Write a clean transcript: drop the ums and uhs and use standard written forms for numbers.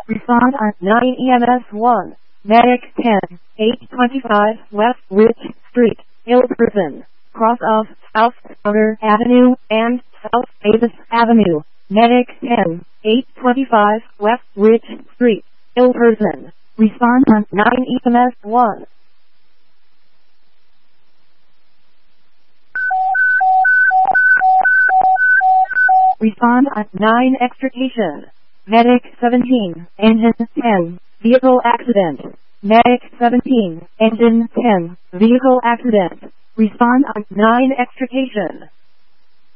Respond on 9 EMS 1. Medic 10, 825 West Rich Street, ill person. Cross of South Outer Avenue and South Davis Avenue. Medic 10, 825 West Rich Street, ill person. Respond on 9 EMS 1. Respond on 9 extrication. Medic 17, engine 10, vehicle accident. Medic 17, engine 10, vehicle accident. Respond on 9 extrication.